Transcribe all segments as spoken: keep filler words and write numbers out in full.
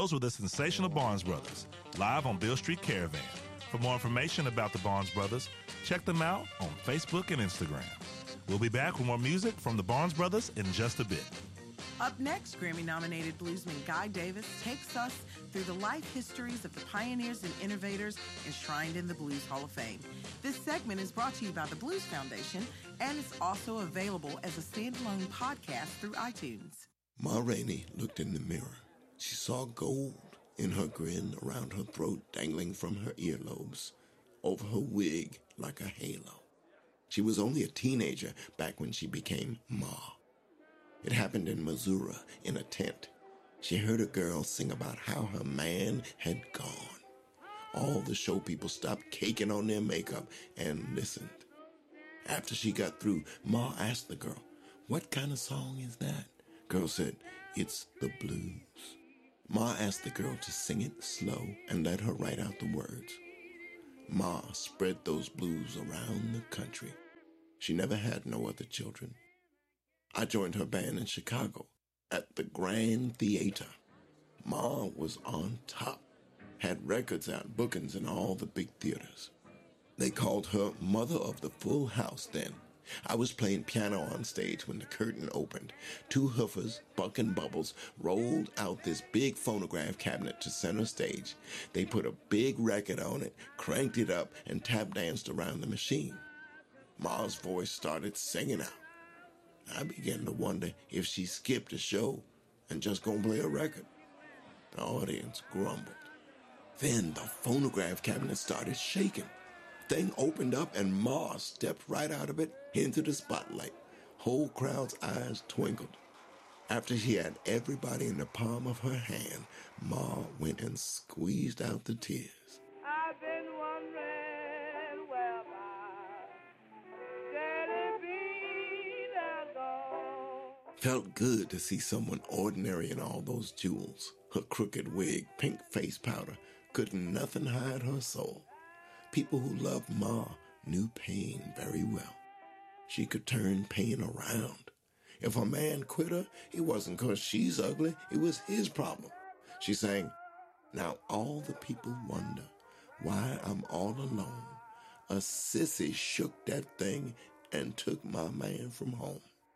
Those were the sensational Barnes Brothers, live on Beale Street Caravan. For more information about the Barnes Brothers, check them out on Facebook and Instagram. We'll be back with more music from the Barnes Brothers in just a bit. Up next, Grammy-nominated bluesman Guy Davis takes us through the life histories of the pioneers and innovators enshrined in the Blues Hall of Fame. This segment is brought to you by the Blues Foundation, and it's also available as a standalone podcast through iTunes. Ma Rainey looked in the mirror. She saw gold in her grin, around her throat, dangling from her earlobes, over her wig like a halo. She was only a teenager back when she became Ma. It happened in Missouri, in a tent. She heard a girl sing about how her man had gone. All the show people stopped caking on their makeup and listened. After she got through, Ma asked the girl, "What kind of song is that?" Girl said, "It's the blues." Ma asked the girl to sing it slow and let her write out the words. Ma spread those blues around the country. She never had no other children. I joined her band in Chicago at the Grand Theater. Ma was on top, had records out, bookings in all the big theaters. They called her Mother of the Full House then. I was playing piano on stage when the curtain opened. Two hoofers, Buck and Bubbles, rolled out this big phonograph cabinet to center stage. They put a big record on it, cranked it up, and tap danced around the machine. Ma's voice started singing out. I began to wonder if she skipped a show and just gonna play a record. The audience grumbled. Then the phonograph cabinet started shaking. Thing opened up and Ma stepped right out of it into the spotlight. Whole crowd's eyes twinkled. After she had everybody in the palm of her hand, Ma went and squeezed out the tears. I've been wondering where my daddy been and gone. Felt good to see someone ordinary in all those jewels. Her crooked wig, pink face powder, couldn't nothing hide her soul. People who loved Ma knew pain very well. She could turn pain around. If a man quit her, it wasn't 'cause she's ugly, it was his problem. She sang, "Now all the people wonder why I'm all alone. A sissy shook that thing and took my man from home."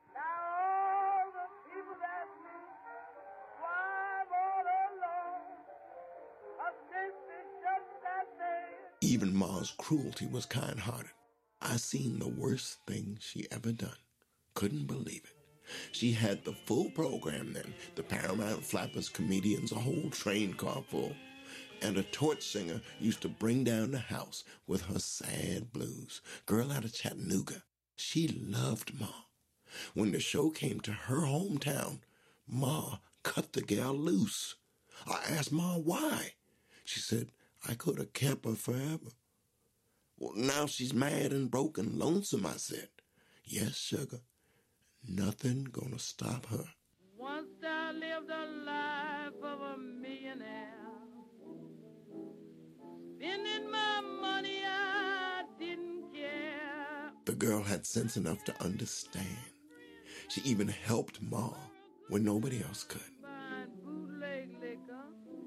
Even Ma's cruelty was kind-hearted. I seen the worst thing she ever done. Couldn't believe it. She had the full program then, the Paramount Flappers, comedians, a whole train car full. And a torch singer used to bring down the house with her sad blues. Girl out of Chattanooga. She loved Ma. When the show came to her hometown, Ma cut the gal loose. I asked Ma why. She said, "I could have kept her forever." "Well, now she's mad and broke and lonesome," I said. "Yes, sugar. Nothing gonna stop her." Once I lived a life of a millionaire. Spending my money, I didn't care. The girl had sense enough to understand. She even helped Ma when nobody else could. Buying bootleg liquor,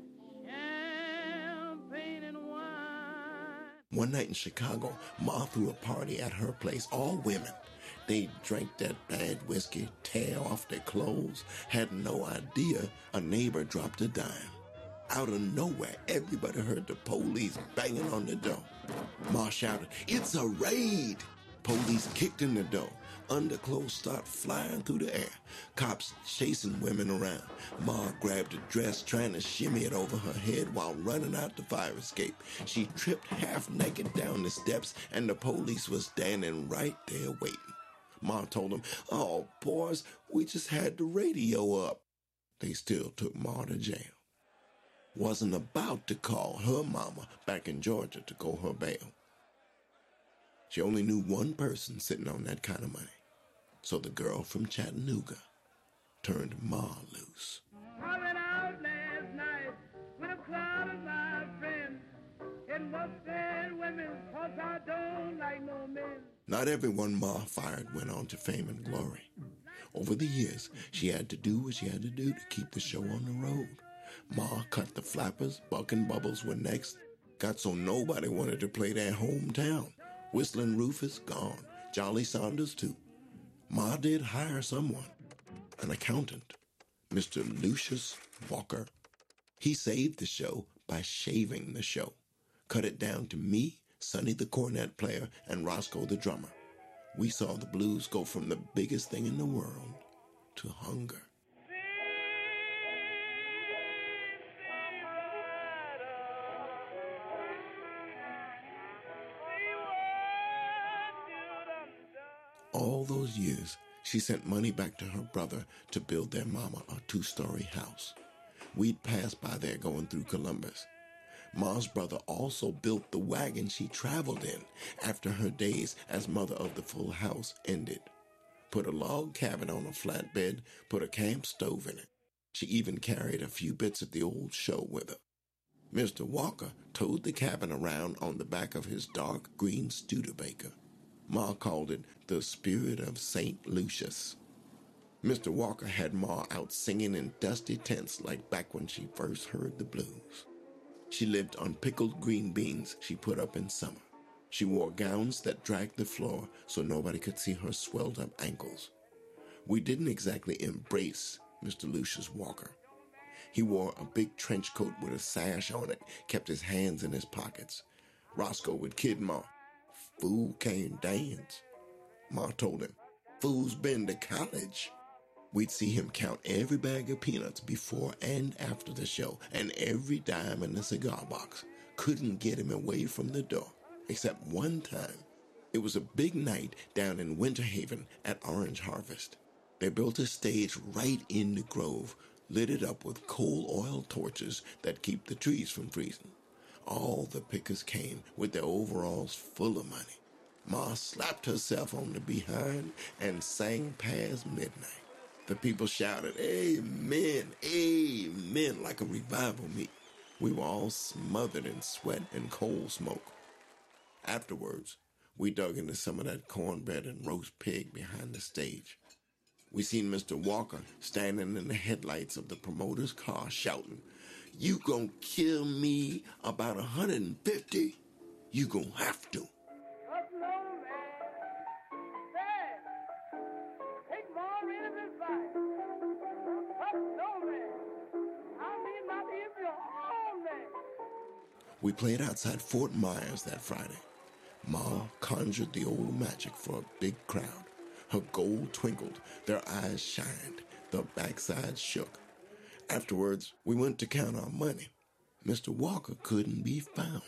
champagne and wine. One night in Chicago, Ma threw a party at her place, all women. They drank that bad whiskey, tear off their clothes, had no idea a neighbor dropped a dime. Out of nowhere, everybody heard the police banging on the door. Ma shouted, "It's a raid!" Police kicked in the door. Underclothes start flying through the air. Cops chasing women around. Ma grabbed a dress, trying to shimmy it over her head while running out the fire escape. She tripped half naked down the steps, and the police was standing right there waiting. Ma told them, "Oh, boys, we just had the radio up." They still took Ma to jail. Wasn't about to call her mama back in Georgia to go her bail. She only knew one person sitting on that kind of money. So the girl from Chattanooga turned Ma loose. I went out last night with a crowd of my friends. It must be women, 'cause I don't like no men. Not everyone Ma fired went on to fame and glory. Over the years, she had to do what she had to do to keep the show on the road. Ma cut the Flappers, Buck and Bubbles were next. Got so nobody wanted to play their hometown. Whistling Rufus, gone. Jolly Saunders, too. Ma did hire someone, an accountant, Mister Lucius Walker. He saved the show by shaving the show. Cut it down to me, Sonny the cornet player, and Roscoe the drummer. We saw the blues go from the biggest thing in the world to hunger. All those years, she sent money back to her brother to build their mama a two-story house. We'd pass by there going through Columbus. Ma's brother also built the wagon she traveled in after her days as mother of the full house ended. Put a log cabin on a flatbed, put a camp stove in it. She even carried a few bits of the old show with her. Mister Walker towed the cabin around on the back of his dark green Studebaker. Ma called it the Spirit of Saint Lucius. Mister Walker had Ma out singing in dusty tents like back when she first heard the blues. She lived on pickled green beans she put up in summer. She wore gowns that dragged the floor so nobody could see her swelled-up ankles. We didn't exactly embrace Mister Lucius Walker. He wore a big trench coat with a sash on it, kept his hands in his pockets. Roscoe would kid Ma, "Fool can't dance." Ma told him, "Fool's been to college." We'd see him count every bag of peanuts before and after the show, and every dime in the cigar box. Couldn't get him away from the door, except one time. It was a big night down in Winter Haven at Orange Harvest. They built a stage right in the grove, lit it up with coal oil torches that keep the trees from freezing. All the pickers came with their overalls full of money. Ma slapped herself on the behind and sang past midnight. The people shouted, "Amen, amen," like a revival meet. We were all smothered in sweat and coal smoke. Afterwards, we dug into some of that cornbread and roast pig behind the stage. We seen Mister Walker standing in the headlights of the promoter's car shouting, "You gonna kill me about a hundred and fifty? You gonna have to." Up low, man. Dad, take more in this fight. Up low, man. I mean, not even your own man. We played outside Fort Myers that Friday. Ma conjured the old magic for a big crowd. Her gold twinkled, their eyes shined, the backside shook. Afterwards, we went to count our money. Mister Walker couldn't be found.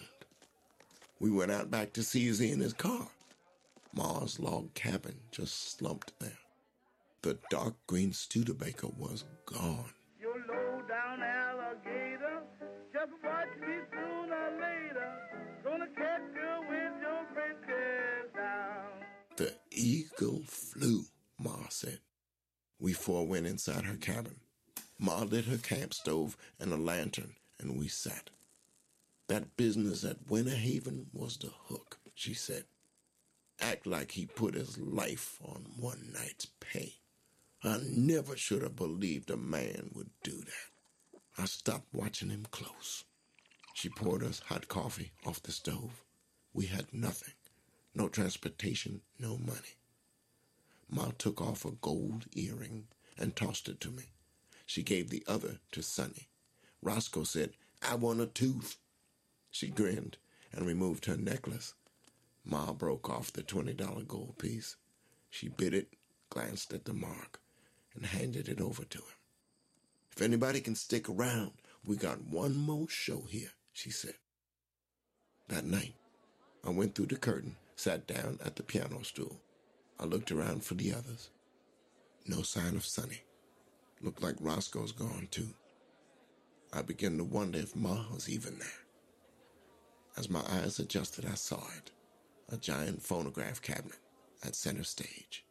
We went out back to see he in his car. Ma's log cabin just slumped there. The dark green Studebaker was gone. You low down alligator, just watch me sooner or later. Gonna catch you with your britches down. The eagle flew, Ma said. We four went inside her cabin. Ma lit her camp stove and a lantern, and we sat. That business at Winter Haven was the hook, she said. Act like he put his life on one night's pay. I never should have believed a man would do that. I stopped watching him close. She poured us hot coffee off the stove. We had nothing. No transportation, no money. Ma took off a gold earring and tossed it to me. She gave the other to Sonny. Roscoe said, "I want a tooth." She grinned and removed her necklace. Ma broke off the twenty dollar gold piece. She bit it, glanced at the mark, and handed it over to him. "If anybody can stick around, we got one more show here," she said. That night, I went through the curtain, sat down at the piano stool. I looked around for the others. No sign of Sonny. Looked like Roscoe's gone, too. I began to wonder if Ma was even there. As my eyes adjusted, I saw it. A giant phonograph cabinet at center stage.